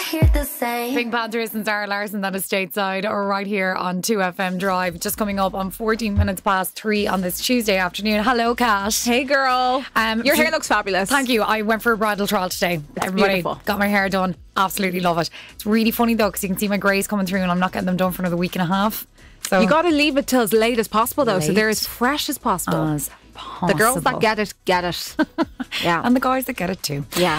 hear the same. Pink Panthers and Zara Larson, that is Stateside, or right here on 2FM Drive. Just coming up on 14 minutes past 3 on this Tuesday afternoon. Hello, Kat. Hey, girl. Your hair looks fabulous. Thank you. I went for a bridal trial today. Everybody beautiful. got my hair done. Absolutely love it. It's really funny though, because you can see my greys coming through and I'm not getting them done for another week and a half. So You got to leave it till as late as possible, though, so they're as fresh as possible. as possible. The girls that get it, get it. Yeah. And the guys that get it too. Yeah.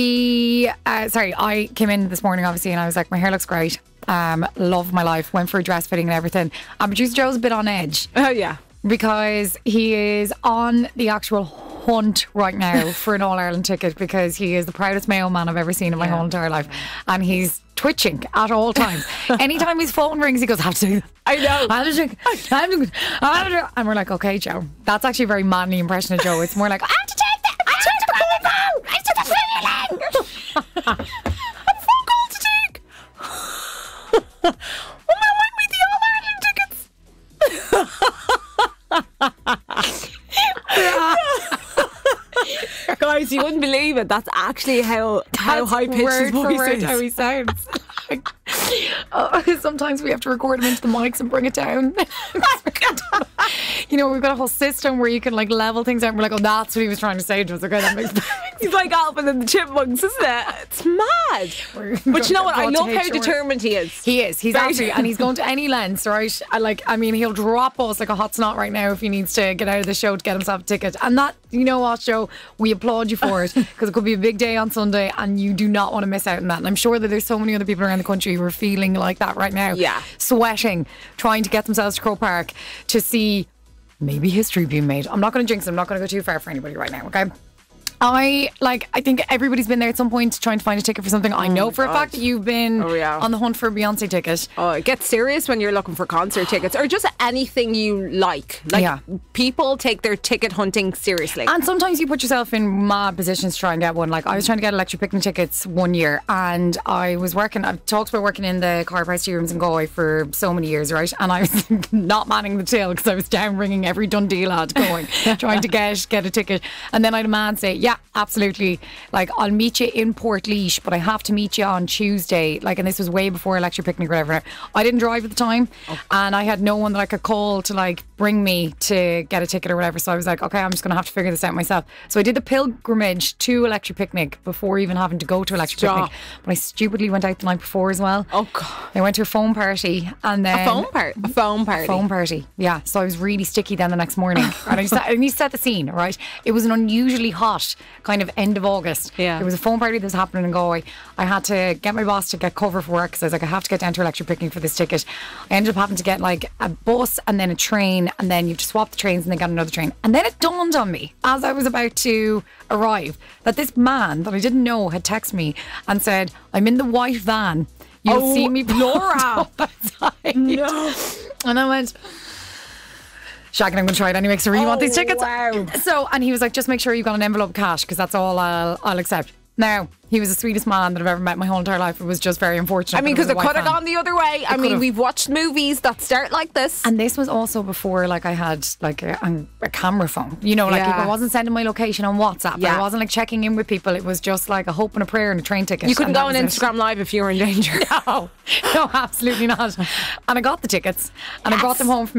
I came in this morning obviously and I was like, my hair looks great. Love my life. Went for a dress fitting and everything. And producer Joe's a bit on edge. Oh, yeah. Because he is on the actual hunt right now for an All-Ireland ticket, because he is the proudest Mayo man I've ever seen in my whole entire life. And he's twitching at all times. Anytime his phone rings, he goes, I have to do that. I know. I have to do. And we're like, okay, Joe. That's actually a very manly impression of Joe. It's more like, I have to take that. I have to take the feeling. I have a phone call to take. Oh, man, when we the All-Ireland tickets. Guys, you wouldn't believe it. That's actually how high pitched his voice is. How he sounds. Sometimes we have to record him into the mics and bring it down. You know, we've got a whole system where you can like level things out and we're like, oh, that's what he was trying to say to us. Okay, that makes sense. He's like Alvin and the Chipmunks, isn't it? It's mad. But you know what? I love how determined he is. He is. He's absolutely, and he's going to any lengths, right? I mean, he'll drop us like a hot snot right now if he needs to get out of the show to get himself a ticket. And that, you know what, Joe, we applaud you for it, because it could be a big day on Sunday and you do not want to miss out on that. And I'm sure that there's so many other people around the country who are feeling like that right now. Yeah. Sweating, trying to get themselves to Croke Park to see maybe history being made. I'm not going to jinx it. I'm not going to go too far for anybody right now, okay? I think everybody's been there at some point trying to find a ticket for something. I know for a fact that you've been on the hunt for a Beyonce ticket. Oh, it gets serious when you're looking for concert tickets or just anything you like. People take their ticket hunting seriously. And sometimes you put yourself in mad positions to try and get one. Like, I was trying to get Electric Picnic tickets one year, and I've talked about working in the car price rooms in Galway for so many years, right? And I was not manning the till because I was down ringing every Dundee lad going, trying to get a ticket. And then I had a man say, yeah, absolutely. Like, I'll meet you in Portlaoise, but I have to meet you on Tuesday. Like, and this was way before Electric Picnic or whatever. I didn't drive at the time, and I had no one that I could call to like bring me to get a ticket or whatever. So I was like, okay, I'm just going to have to figure this out myself. So I did the pilgrimage to Electric Picnic before even having to go to Electric Picnic. But I stupidly went out the night before as well. Oh God! I went to a phone party, and then a phone party. Yeah. So I was really sticky then the next morning. And I need to set the scene, right? It was an unusually hot kind of end of August. Yeah. There was a phone party that was happening in Galway. I had to get my boss to get cover for work, because I was like, I have to get down to Electric Picnic for this ticket. I ended up having to get like a bus and then a train, and then you have to swap the trains and then get another train. And then it dawned on me as I was about to arrive that this man that I didn't know had texted me and said, I'm in the white van. You'll see me, Laura. up outside. No. And I went, Shaq, and I'm going to try it anyway because I really want these tickets. Wow. So, and he was like, just make sure you've got an envelope of cash, because that's all I'll accept. Now, he was the sweetest man that I've ever met in my whole entire life. It was just very unfortunate. I mean, because it could have gone the other way. I mean, we've watched movies that start like this. And this was also before like I had like a camera phone. You know, like I wasn't sending my location on WhatsApp. I wasn't like checking in with people. It was just like a hope and a prayer and a train ticket. You couldn't go on Instagram Live if you were in danger. No, absolutely not. And I got the tickets and I brought them home for me.